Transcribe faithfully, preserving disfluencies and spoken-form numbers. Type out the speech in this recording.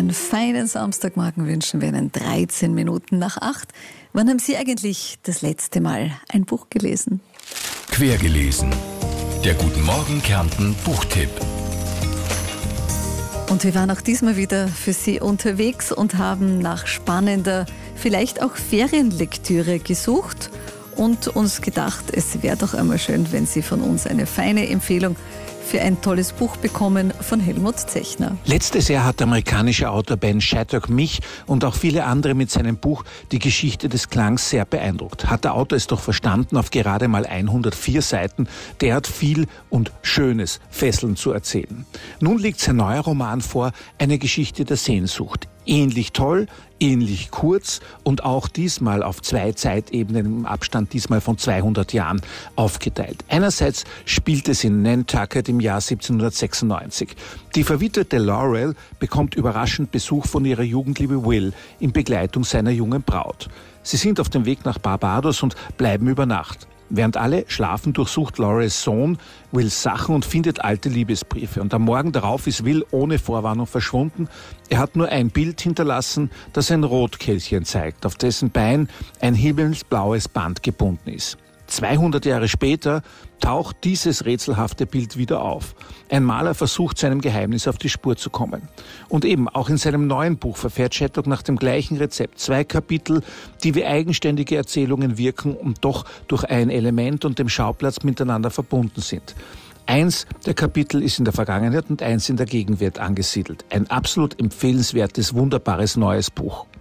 Einen feinen Samstagmorgen wünschen wir Ihnen dreizehn Minuten nach acht. Wann haben Sie eigentlich das letzte Mal ein Buch gelesen? Quergelesen. Der Guten Morgen Kärnten Buchtipp. Und wir waren auch diesmal wieder für Sie unterwegs und haben nach spannender, vielleicht auch Ferienlektüre gesucht und uns gedacht, es wäre doch einmal schön, wenn Sie von uns eine feine Empfehlung für ein tolles Buch bekommen von Helmut Zechner. Letztes Jahr hat der amerikanische Autor Ben Shattuck mich und auch viele andere mit seinem Buch Die Geschichte des Klangs sehr beeindruckt. Hat der Autor es doch verstanden, auf gerade mal hundertvier Seiten derart viel und Schönes, fesselnd zu erzählen. Nun liegt sein neuer Roman vor, eine Geschichte der Sehnsucht. Ähnlich toll, ähnlich kurz und auch diesmal auf zwei Zeitebenen im Abstand diesmal von zweihundert Jahren aufgeteilt. Einerseits spielt es in Nantucket im Jahr siebzehnhundertsechsundneunzig. Die verwitwete Laurel bekommt überraschend Besuch von ihrer Jugendliebe Will in Begleitung seiner jungen Braut. Sie sind auf dem Weg nach Barbados und bleiben über Nacht. Während alle schlafen, durchsucht Laurels Sohn Wills Sachen und findet alte Liebesbriefe. Und am Morgen darauf ist Will ohne Vorwarnung verschwunden. Er hat nur ein Bild hinterlassen, das ein Rotkehlchen zeigt, auf dessen Bein ein himmelsblaues Band gebunden ist. zweihundert Jahre später taucht dieses rätselhafte Bild wieder auf. Ein Maler versucht, seinem Geheimnis auf die Spur zu kommen. Und eben, auch in seinem neuen Buch verfährt Shattuck nach dem gleichen Rezept. Zwei Kapitel, die wie eigenständige Erzählungen wirken und doch durch ein Element und dem Schauplatz miteinander verbunden sind. Eins der Kapitel ist in der Vergangenheit und eins in der Gegenwart angesiedelt. Ein absolut empfehlenswertes, wunderbares neues Buch.